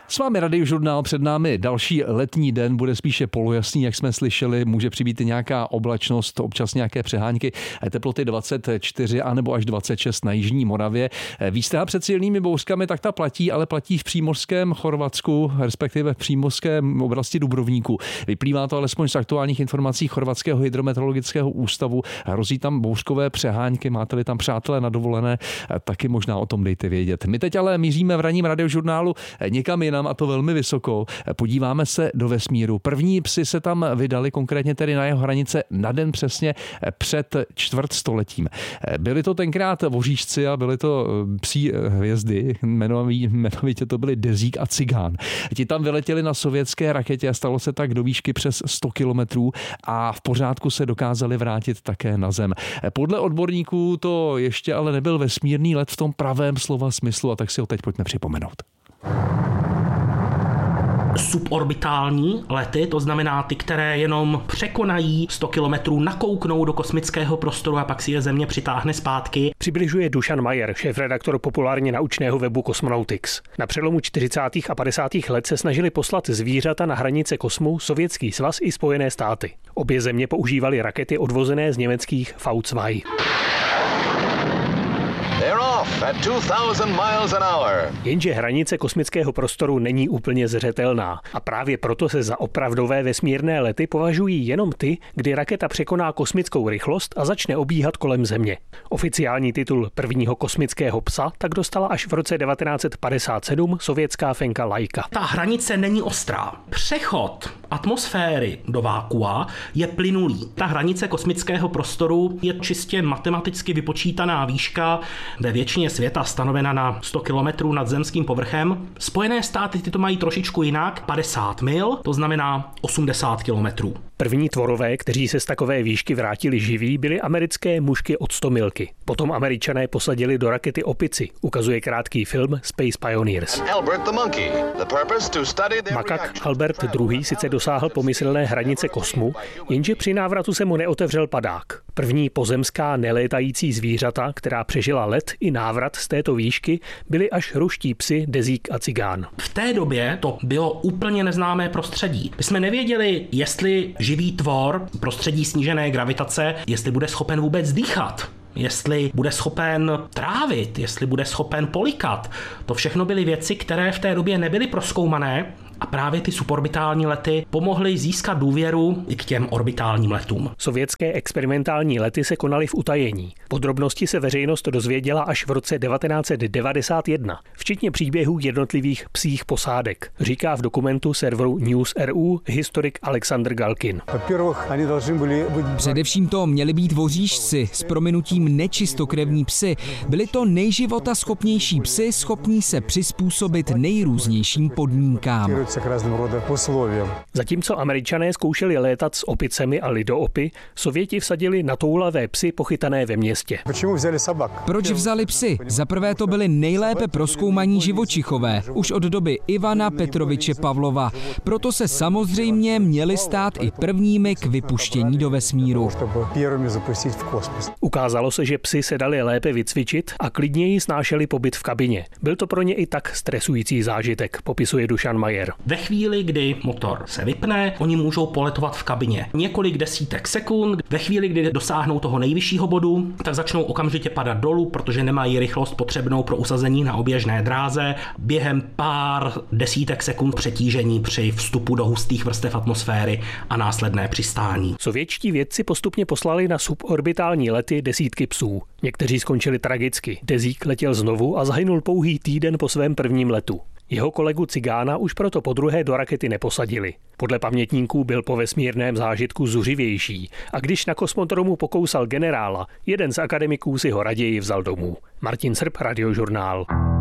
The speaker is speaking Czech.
S vámi Radiožurnál, před námi další letní den, bude spíše polojasný, jak jsme slyšeli, může přibýt nějaká oblačnost, občas nějaké přehánky, teploty 24 anebo až 26 na jižní Moravě. Výstraha před silnými bouřkami tak ta platí, ale platí v přímořském Chorvatsku, respektive v přímořském oblasti Dubrovníku. Vyplývá to alespoň z aktuálních informací Chorvatského hydrometeorologického ústavu. Hrozí tam bouřkové přehánky, máte-li tam přátelé na dovolené, taky možná o tom dejte vědět. My teď ale míříme v ranním Radiožurnálu někam jinam, a to velmi vysoko. Podíváme se do vesmíru. První psi se tam vydali, konkrétně tedy na jeho hranice na den přesně před čtvrtstoletím. Byli to tenkrát voříšci a byli to psí hvězdy, jmenovitě to byli Dezík a Cigán. Ti tam vyletěli na sovětské raketě a stalo se tak do výšky přes 100 kilometrů a v pořádku se dokázali vrátit také na Zem. Podle odborníků to ještě ale nebyl vesmírný let v tom pravém slova smyslu, a tak si ho teď pojďme připomenout. Suborbitální lety, to znamená ty, které jenom překonají 100 kilometrů, nakouknou do kosmického prostoru a pak si je Země přitáhne zpátky. Přibližuje Dušan Majer, šéfredaktor populárně naučného webu Cosmonautics. Na přelomu 40. a 50. let se snažili poslat zvířata na hranice kosmu Sovětský svaz i Spojené státy. Obě země používaly rakety odvozené z německých V2. At 2000 miles an hour. Jenže hranice kosmického prostoru není úplně zřetelná a právě proto se za opravdové vesmírné lety považují jenom ty, kdy raketa překoná kosmickou rychlost a začne obíhat kolem Země. Oficiální titul prvního kosmického psa tak dostala až v roce 1957 sovětská fenka Laika. Ta hranice není ostrá. Přechod atmosféry do vákua je plynulý. Ta hranice kosmického prostoru je čistě matematicky vypočítaná výška ve většině světa stanovena na 100 kilometrů nad zemským povrchem. Spojené státy ty to mají trošičku jinak, 50 mil, to znamená 80 kilometrů. První tvorové, kteří se z takové výšky vrátili živí, byly americké mušky od 100 milky. Potom Američané posadili do rakety opici, ukazuje krátký film Space Pioneers. Makak Albert II. Sice dosáhl pomyslné hranice kosmu, jenže při návratu se mu neotevřel padák. První pozemská nelétající zvířata, která přežila let i návrat z této výšky, byly až ruští psi Dezík a Cigán. V té době to bylo úplně neznámé prostředí. My jsme nevěděli, jestli živý tvor prostředí snížené gravitace, jestli bude schopen vůbec dýchat, jestli bude schopen trávit, jestli bude schopen polikat. To všechno byly věci, které v té době nebyly prozkoumané a právě ty suborbitální lety pomohly získat důvěru i k těm orbitálním letům. Sovětské experimentální lety se konaly v utajení. Podrobnosti se veřejnost dozvěděla až v roce 1991, včetně příběhů jednotlivých psích posádek, říká v dokumentu serveru News.ru historik Alexander Galkin. Především to měli být voříšci s prominutím nečistokrevní psy. Byli to nejživotaschopnější psy, schopní se přizpůsobit nejrůznějším podmínkám. Zatímco Američané zkoušeli létat s opicemi a lidoopy, Sověti vsadili na toulavé psy pochytané ve městě. Proč vzali psy? Za prvé to byli nejlépe prozkoumaní živočichové, už od doby Ivana Petroviče Pavlova. Proto se samozřejmě měli stát i prvními k vypuštění do vesmíru. Ukázalo se, že psy se dali lépe vycvičit a klidněji snášeli pobyt v kabině. Byl to pro ně i tak stresující zážitek, popisuje Dušan Majer. Ve chvíli, kdy motor se vypne, oni můžou poletovat v kabině několik desítek sekund. Ve chvíli, kdy dosáhnou toho nejvyššího bodu, tak začnou okamžitě padat dolů, protože nemají rychlost potřebnou pro usazení na oběžné dráze. Během pár desítek sekund přetížení při vstupu do hustých vrstev atmosféry a následné přistání. Sovětští vědci postupně poslali na suborbitální lety desítky psů. Někteří skončili tragicky. Dezík letěl znovu a zahynul pouhý týden po svém prvním letu. Jeho kolegu Cigána už proto podruhé do rakety neposadili. Podle pamětníků byl po vesmírném zážitku zuřivější a když na kosmodromu pokousal generála, jeden z akademiků si ho raději vzal domů. Martin Srb, Radiožurnál.